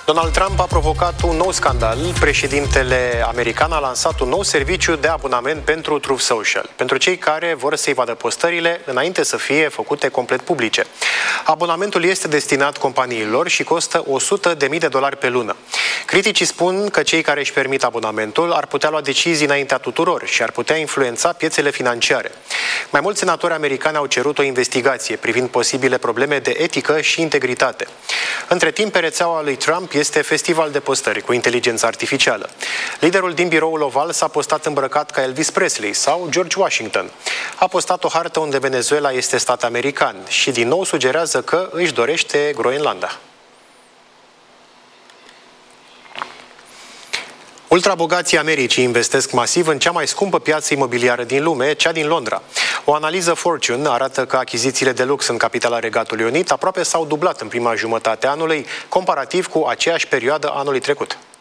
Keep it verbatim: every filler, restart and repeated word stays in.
Donald Trump a provocat un nou scandal. Președintele american a lansat un nou serviciu de abonament pentru Truth Social, pentru cei care vor să-i vadă postările înainte să fie făcute complet publice. Abonamentul este destinat companiilor și costă o sută de mii de dolari pe lună. Criticii spun că cei care își permit abonamentul ar putea lua decizii înaintea tuturor și ar putea influența piețele financiare. Mai mulți senatori americani au cerut o investigație privind posibile probleme de etică și integritate. Între timp, pe rețeaua lui Trump este festival de postări cu inteligență artificială. Liderul din biroul oval s-a postat îmbrăcat ca Elvis Presley sau George Washington. A postat o hartă unde Venezuela este stat american și din nou sugerează că își dorește Groenlanda. Ultrabogații Americii investesc masiv în cea mai scumpă piață imobiliară din lume, cea din Londra. O analiză Fortune arată că achizițiile de lux în capitala Regatului Unit aproape s-au dublat în prima jumătate a anului, comparativ cu aceeași perioadă anului trecut.